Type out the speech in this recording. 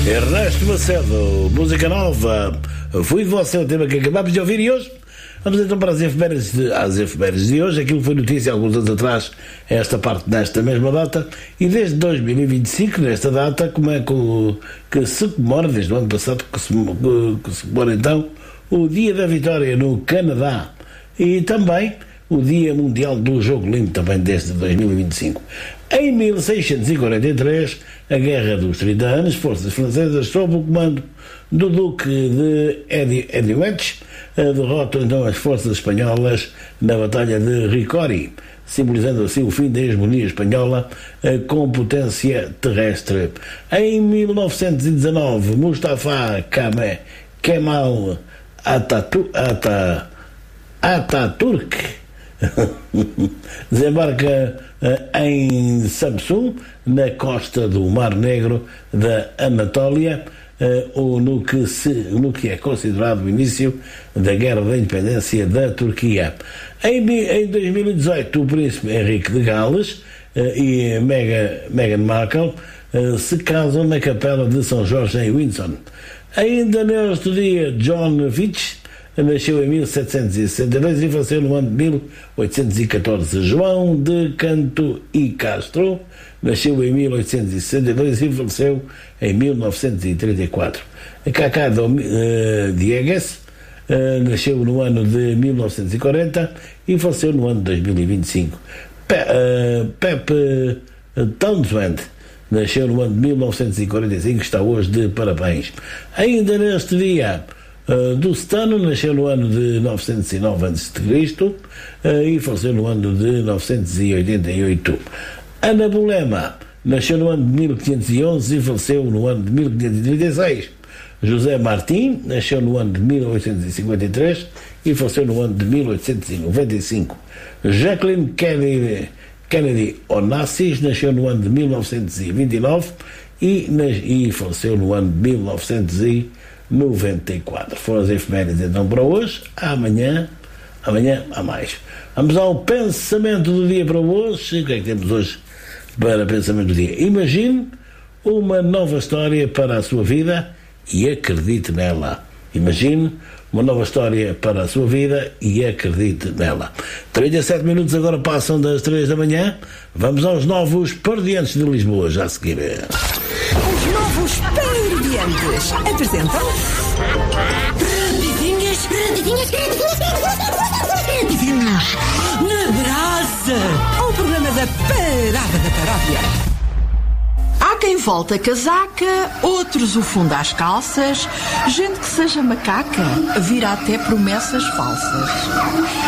Ernesto Macedo, música nova. Fui você o tema que acabamos de ouvir e hoje vamos então para as efemérides de hoje. Aquilo foi notícia há alguns anos atrás, esta parte nesta mesma data, e desde 2025, nesta data, que se comemora, desde o ano passado, que se comemora então o Dia da Vitória no Canadá e também o Dia Mundial do Jogo Limpo, também desde 2025. Em 1643, a Guerra dos 30 Anos, forças francesas sob o comando do Duque de Ediouette derrotam então as forças espanholas na Batalha de Ricori, simbolizando assim o fim da hegemonia espanhola com potência terrestre. Em 1919, Mustafa Kemal Atatürk desembarca em Samsun, na costa do Mar Negro da Anatólia, no que é considerado o início da Guerra da Independência da Turquia. Em 2018, o príncipe Henrique de Gales e Meghan Markle se casam na Capela de São Jorge em Windsor. Ainda neste dia, John Fitch nasceu em 1762 e faleceu no ano de 1814. João de Canto e Castro nasceu em 1862 e faleceu em 1934. Cacá Diegues nasceu no ano de 1940 e faleceu no ano de 2025. Pepe Townsend nasceu no ano de 1945 e está hoje de parabéns. Ainda neste dia, Dustano nasceu no ano de 909 a.C. E faleceu no ano de 988. Ana Bolema nasceu no ano de 1511 e faleceu no ano de 1536. José Martim nasceu no ano de 1853 e faleceu no ano de 1895. Jacqueline Kennedy Onassis nasceu no ano de 1929 e faleceu no ano de 1994. Foram as efemérides então para hoje. Amanhã há mais. Vamos ao pensamento do dia para hoje. O que é que temos hoje para pensamento do dia? Imagine uma nova história para a sua vida e acredite nela. Imagine uma nova história para a sua vida e acredite nela. 37 minutos agora passam das 3 da manhã. Vamos aos novos parodiantes de Lisboa, já a seguir. Os novos parodiantes apresentam Radidinhas na Brasa, o programa da Parada da Paródia. Há quem volte a casaca, outros o fundo às calças, gente que seja macaca, vira até promessas falsas.